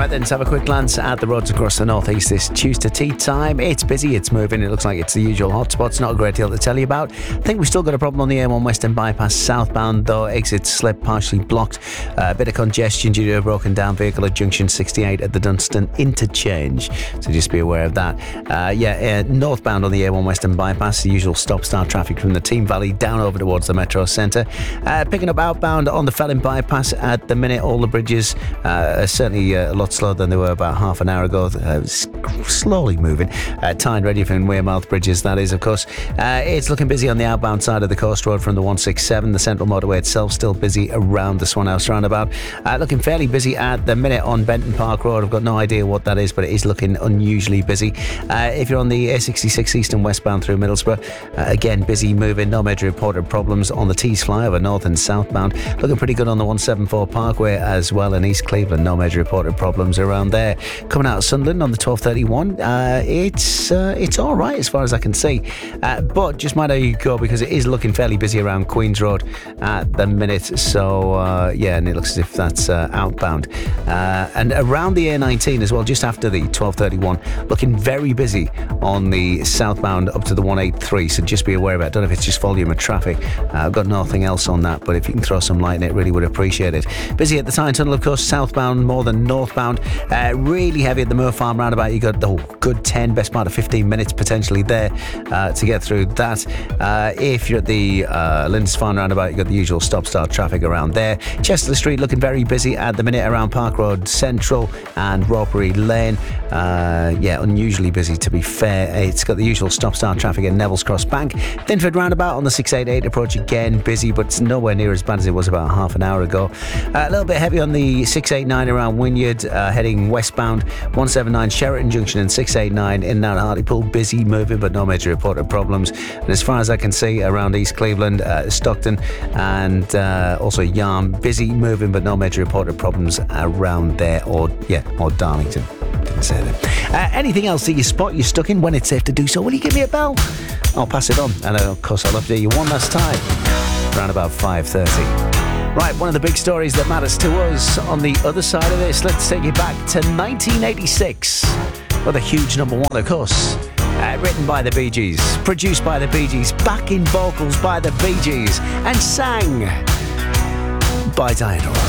Right then, let's have a quick glance at the roads across the northeast this Tuesday tea time. It's busy, it's moving, it looks like it's the usual hotspots, not a great deal to tell you about. I think we've still got a problem on the A1 Western Bypass southbound though, exit slip partially blocked. A bit of congestion due to a broken down vehicle at junction 68 at the Dunstan interchange, so just be aware of that. Northbound on the A1 Western Bypass, the usual stop-start traffic from the Team Valley down over towards the Metro Centre. Picking up outbound on the Felling Bypass at the minute, all the bridges are certainly a lot slower than they were about half an hour ago. Slowly moving. Tyne, Redheugh and Wearmouth bridges, that is, of course. It's looking busy on the outbound side of the Coast Road from the 167. The Central Motorway itself still busy around the Swan House roundabout. Looking fairly busy at the minute on Benton Park Road. I've got no idea what that is, but it is looking unusually busy. If you're on the A66 east and westbound through Middlesbrough, again, busy moving. No major reported problems on the Tees flyover north and southbound. Looking pretty good on the 174 Parkway as well in East Cleveland. No major reported problems around there. Coming out of Sunderland on the 1231, it's all right as far as I can see, but just mind how you go because it is looking fairly busy around Queen's Road at the minute. So and it looks as if that's outbound, and around the A19 as well, just after the 1231, looking very busy on the southbound up to the 183. So just be aware of it. I don't know if it's just volume of traffic. I've got nothing else on that, but if you can throw some light in it, really would appreciate it. Busy at the Tyne Tunnel, of course, southbound more than northbound. Really heavy at the Moor Farm roundabout. You got the good 10, best part of 15 minutes potentially there to get through that. If you're at the Lindisfarne roundabout, you got the usual stop-start traffic around there. Chester Street looking very busy at the minute around Park Road Central and Ropery Lane. Unusually busy to be fair. It's got the usual stop-start traffic at Neville's Cross Bank. Thinford roundabout on the 688 approach, again busy, but it's nowhere near as bad as it was about half an hour ago. A little bit heavy on the 689 around Wynyard, heading westbound. 179 Sheraton Junction and 689 in and out of Hartlepool, busy moving but no major reported problems. And as far as I can see around East Cleveland, Stockton and also Yarm, busy moving but no major reported problems around there, or Darlington. Didn't say that. Anything else that you spot you're stuck in, when it's safe to do so, will you give me a bell? I'll pass it on, and of course I'll update you one last time around about 5:30. Right, one of the big stories that matters to us on the other side of this, let's take you back to 1986 with a huge number one, of course. Written by the Bee Gees, produced by the Bee Gees, backing vocals by the Bee Gees, and sang by Diana Ross.